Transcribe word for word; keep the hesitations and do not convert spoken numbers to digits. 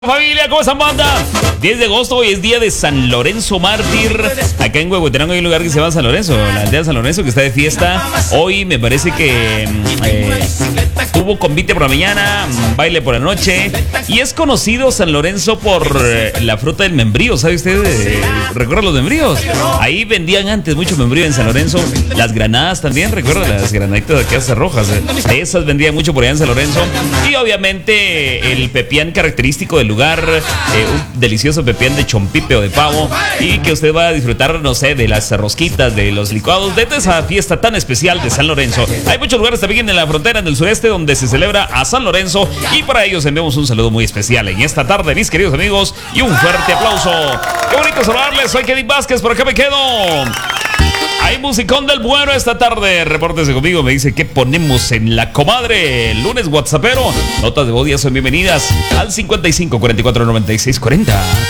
Familia, ¿cómo están, banda? diez de agosto, hoy es día de San Lorenzo Mártir. Acá en Huehuetenango hay un lugar que se llama San Lorenzo, la aldea de San Lorenzo, que está de fiesta. Hoy me parece que eh, hubo convite por la mañana, baile por la noche. Y es conocido San Lorenzo por eh, la fruta del membrío. ¿Sabe usted? Eh, ¿Recuerda los membríos? Ahí vendían antes mucho membrío en San Lorenzo. Las granadas también, ¿recuerda? Las granaditas de aquellas rojas. Eh. Esas vendían mucho por allá en San Lorenzo. Y obviamente el pepián característico del lugar, eh, un delicioso pepián de chompipe o de pavo, y que usted va a disfrutar, no sé, de las rosquitas, de los licuados, de esa fiesta tan especial de San Lorenzo. Hay muchos lugares también en la frontera, en el sureste, donde se celebra a San Lorenzo, y para ellos enviamos un saludo muy especial en esta tarde, mis queridos amigos, y un fuerte aplauso. Qué bonito saludarles, soy Kevin Vázquez, por acá me quedo. Hay musicón del bueno esta tarde. Repórtese conmigo, me dice qué ponemos en la comadre. Lunes WhatsAppero. Notas de voz ya son bienvenidas al cincuenta y cinco, cuarenta y cuatro, noventa y seis, cuarenta.